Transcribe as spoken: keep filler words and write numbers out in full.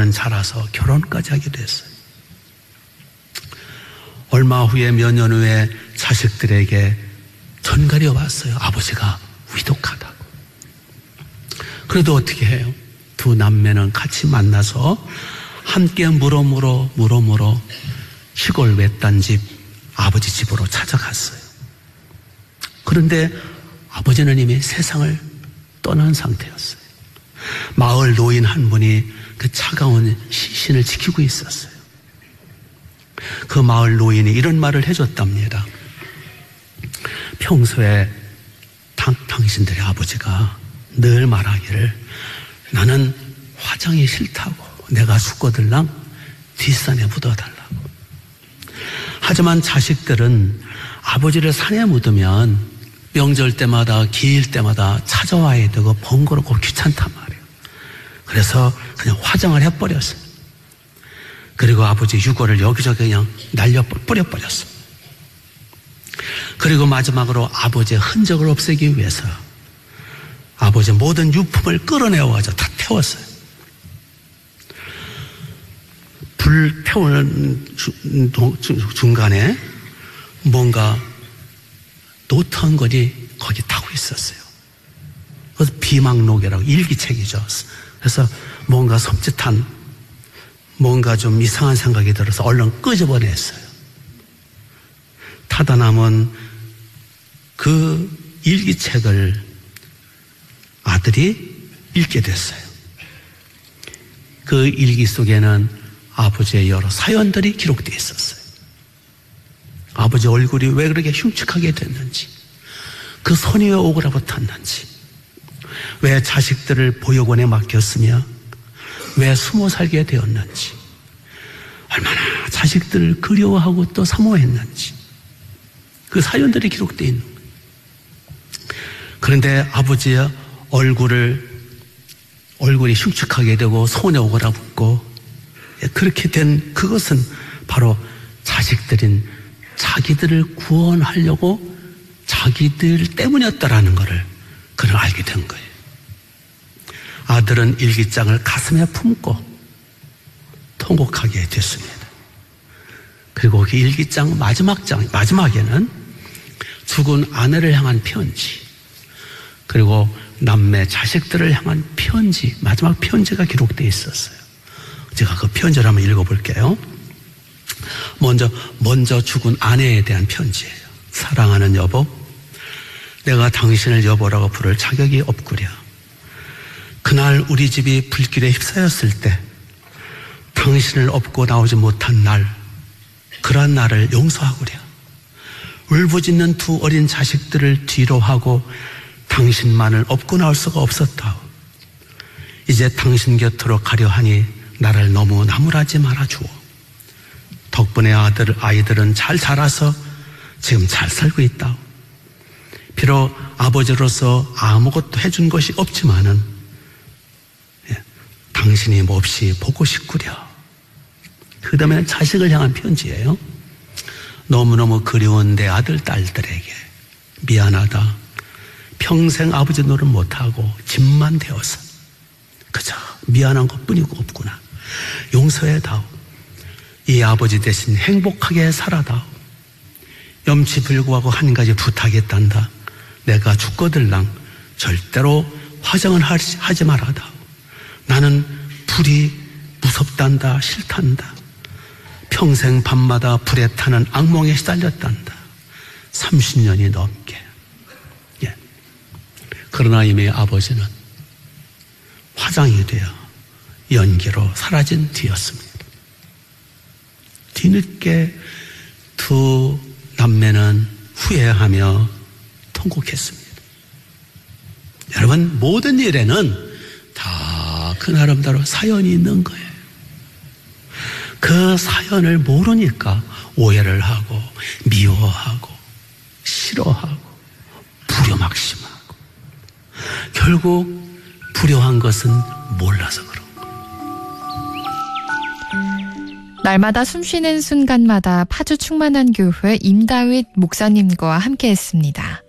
조금만 자라서 결혼까지 하게 됐어요. 얼마 후에 몇 년 후에 자식들에게 전갈이 왔어요. 아버지가 위독하다고. 그래도 어떻게 해요? 두 남매는 같이 만나서 함께 물어 물어 물어 물어 시골 외딴 집 아버지 집으로 찾아갔어요. 그런데 아버지는 이미 세상을 떠난 상태였어요. 마을 노인 한 분이 그 차가운 시신을 지키고 있었어요. 그 마을 노인이 이런 말을 해줬답니다. 평소에 당, 당신들의 아버지가 늘 말하기를 나는 화장이 싫다고, 내가 죽거들랑 뒷산에 묻어달라고. 하지만 자식들은 아버지를 산에 묻으면 명절 때마다 기일 때마다 찾아와야 되고 번거롭고 귀찮단 말이에요. 그래서 그냥 화장을 해버렸어요. 그리고 아버지 유골을 여기저기 그냥 날려 뿌려버렸어요. 그리고 마지막으로 아버지의 흔적을 없애기 위해서 아버지의 모든 유품을 끌어내어가지고 다 태웠어요. 불 태우는 중간에 뭔가 노트한 것이 거기 타고 있었어요. 그래서 비망록이라고 일기책이죠. 그래서 뭔가 섬찟한, 뭔가 좀 이상한 생각이 들어서 얼른 끄집어냈어요. 타다 남은 그 일기책을 아들이 읽게 됐어요. 그 일기 속에는 아버지의 여러 사연들이 기록되어 있었어요. 아버지 얼굴이 왜 그렇게 흉측하게 됐는지, 그 손이 왜 오그라붙었는지, 왜 자식들을 보육원에 맡겼으며 왜 숨어 살게 되었는지, 얼마나 자식들을 그리워하고 또 사모했는지, 그 사연들이 기록되어 있는 거예요. 그런데 아버지의 얼굴을 얼굴이 흉측하게 되고 손에 오그라붙고 그렇게 된 그것은 바로 자식들인 자기들을 구원하려고 자기들 때문이었다라는 것을 그를 알게 된 거예요. 아들은 일기장을 가슴에 품고 통곡하게 됐습니다. 그리고 그 일기장 마지막 장, 마지막에는 죽은 아내를 향한 편지, 그리고 남매 자식들을 향한 편지, 마지막 편지가 기록되어 있었어요. 제가 그 편지를 한번 읽어볼게요. 먼저, 먼저 죽은 아내에 대한 편지예요. 사랑하는 여보, 내가 당신을 여보라고 부를 자격이 없구려. 그날 우리 집이 불길에 휩싸였을 때 당신을 업고 나오지 못한 날, 그러한 나를 용서하구려. 울부짖는 두 어린 자식들을 뒤로 하고 당신만을 업고 나올 수가 없었다오. 이제 당신 곁으로 가려 하니 나를 너무 나무라지 말아주오. 덕분에 아들, 아이들은 잘 자라서 지금 잘 살고 있다오. 비록 아버지로서 아무것도 해준 것이 없지만은 예, 당신이 몹시 보고 싶구려. 그 다음에 자식을 향한 편지예요. 너무너무 그리운 내 아들, 딸들에게 미안하다. 평생 아버지 노릇 못하고 집만 되어서 그저 미안한 것뿐이고 없구나. 용서해다오. 이 아버지 대신 행복하게 살아다오. 염치불구하고 한 가지 부탁했단다. 내가 죽거들랑 절대로 화장을 하지 말아다오. 나는 불이 무섭단다, 싫단다. 평생 밤마다 불에 타는 악몽에 시달렸단다. 삼십 년이 넘게. 예. 그러나 이미 아버지는 화장이 되어 연기로 사라진 뒤였습니다. 뒤늦게 두 남매는 후회하며 통곡했습니다. 여러분, 모든 일에는 다 그 나름대로 사연이 있는 거예요. 그 사연을 모르니까 오해를 하고 미워하고 싫어하고 불효막심하고, 결국 불효한 것은 몰라서 그런 거예요. 날마다 숨쉬는 순간마다 파주 충만한 교회 임다윗 목사님과 함께했습니다.